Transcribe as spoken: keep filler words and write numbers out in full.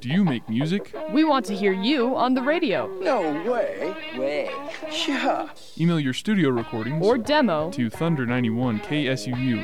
Do you make music? We want to hear you on the radio. No way. Way. Yeah. Email your studio recordings Or demo to Thunder ninety-one K S U U